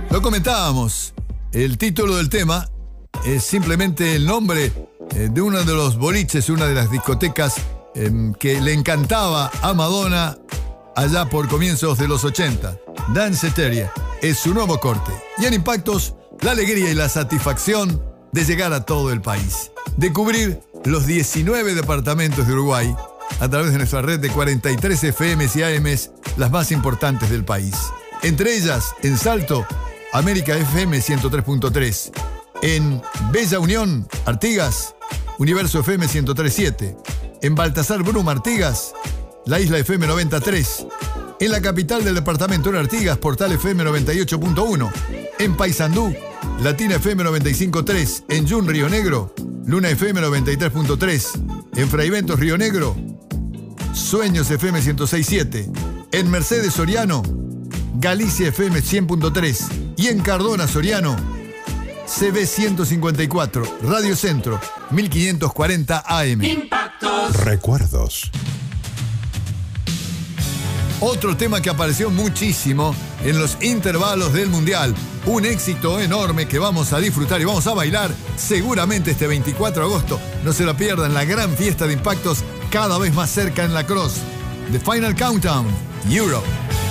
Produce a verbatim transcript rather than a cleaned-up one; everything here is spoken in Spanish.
Lo comentábamos. El título del tema es simplemente el nombre eh, de uno de los boliches, una de las discotecas eh, que le encantaba a Madonna allá por comienzos de los ochenta. Danceteria es su nuevo corte. Y en Impactos, la alegría y la satisfacción de llegar a todo el país. De cubrir los diecinueve departamentos de Uruguay a través de nuestra red de cuarenta y tres F Ms y A Ms, las más importantes del país. Entre ellas, en Salto, América F M ciento tres punto tres. En Bella Unión, Artigas, Universo F M ciento tres punto siete. En Baltasar Brum, Artigas, La Isla F M noventa y tres. En la capital del departamento, en Artigas, Portal F M noventa y ocho punto uno. En Paysandú, Latina F M noventa y cinco punto tres. En Yun, Río Negro, Luna F M noventa y tres punto tres. En Fraiventos, Río Negro, Sueños F M ciento seis punto siete. En Mercedes, Soriano, Galicia F M cien punto tres. Y en Cardona, Soriano, C B ciento cincuenta y cuatro, Radio Centro, mil quinientos cuarenta A M. Impactos. Recuerdos. Otro tema que apareció muchísimo en los intervalos del Mundial. Un éxito enorme que vamos a disfrutar y vamos a bailar seguramente este veinticuatro de agosto. No se la pierdan, la gran fiesta de Impactos cada vez más cerca en la Cross. The Final Countdown, Europe.